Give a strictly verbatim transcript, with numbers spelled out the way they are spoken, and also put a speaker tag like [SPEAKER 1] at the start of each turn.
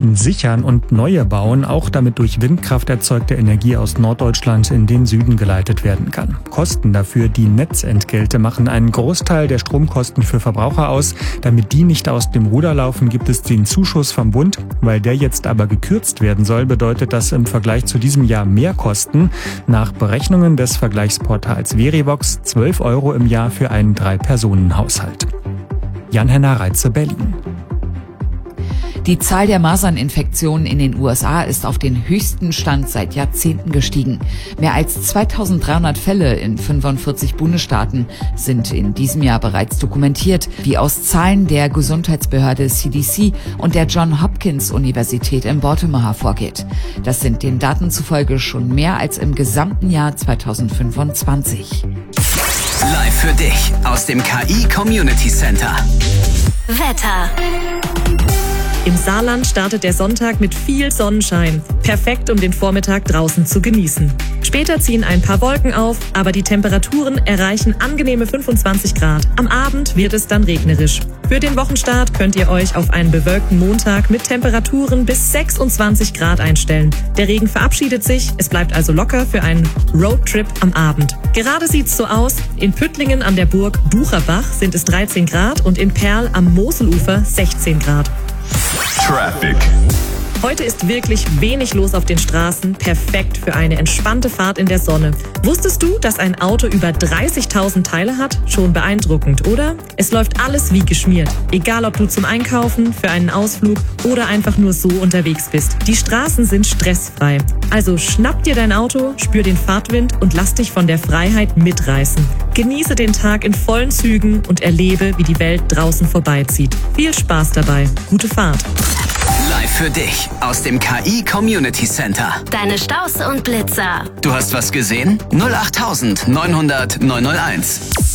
[SPEAKER 1] Netzen sichern und neue bauen, auch damit durch Windkraft erzeugte Energie aus Norddeutschland in den Süden geleitet werden kann. Kosten dafür, die Netzentgelte, machen einen Großteil der Stromkosten für Verbraucher aus. Damit die nicht aus dem Ruder laufen, gibt es den Zuschuss vom Bund. Weil der jetzt aber gekürzt werden soll, bedeutet das im Vergleich zu diesem Jahr mehr Kosten. Nach Berechnungen des Vergleichsportals Verivox zwölf Euro im Jahr für einen Drei-Personen-Haushalt. Jan-Henner Reitze, Berlin.
[SPEAKER 2] Die Zahl der Maserninfektionen in den U S A ist auf den höchsten Stand seit Jahrzehnten gestiegen. Mehr als zweitausenddreihundert Fälle in fünfundvierzig Bundesstaaten sind in diesem Jahr bereits dokumentiert, wie aus Zahlen der Gesundheitsbehörde C D C und der Johns Hopkins Universität in Baltimore hervorgeht. Das sind den Daten zufolge schon mehr als im gesamten Jahr zweitausendfünfundzwanzig.
[SPEAKER 3] Live für dich aus dem K I Community Center.
[SPEAKER 4] Wetter.
[SPEAKER 5] Im Saarland startet der Sonntag mit viel Sonnenschein. Perfekt, um den Vormittag draußen zu genießen. Später ziehen ein paar Wolken auf, aber die Temperaturen erreichen angenehme fünfundzwanzig Grad. Am Abend wird es dann regnerisch. Für den Wochenstart könnt ihr euch auf einen bewölkten Montag mit Temperaturen bis sechsundzwanzig Grad einstellen. Der Regen verabschiedet sich, es bleibt also locker für einen Roadtrip am Abend. Gerade sieht's so aus, in Püttlingen an der Burg Bucherbach sind es dreizehn Grad und in Perl am Moselufer sechzehn Grad.
[SPEAKER 6] Traffic.
[SPEAKER 5] Heute ist wirklich wenig los auf den Straßen, perfekt für eine entspannte Fahrt in der Sonne. Wusstest du, dass ein Auto über dreißigtausend Teile hat? Schon beeindruckend, oder? Es läuft alles wie geschmiert. Egal, ob du zum Einkaufen, für einen Ausflug oder einfach nur so unterwegs bist. Die Straßen sind stressfrei. Also schnapp dir dein Auto, spür den Fahrtwind und lass dich von der Freiheit mitreißen. Genieße den Tag in vollen Zügen und erlebe, wie die Welt draußen vorbeizieht. Viel Spaß dabei. Gute Fahrt.
[SPEAKER 3] Live für dich aus dem K I Community Center.
[SPEAKER 4] Deine Staus und Blitzer.
[SPEAKER 3] Du hast was gesehen? null acht neunhundert neunhunderteins.